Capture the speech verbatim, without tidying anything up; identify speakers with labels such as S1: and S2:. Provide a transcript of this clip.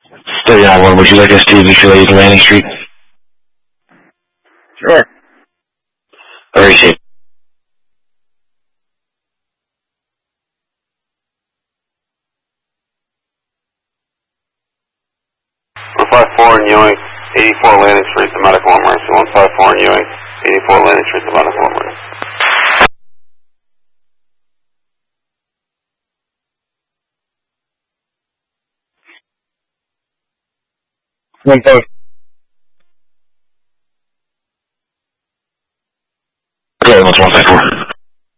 S1: thirty-nine one, would you like us to mutual aid Landing Street?
S2: Sure.
S1: Very safe.
S3: one five four in Ewing, eighty-four Landing Street, the medical emergency. one five four in Ewing, eighty-four Landing Street, the medical emergency.
S2: one five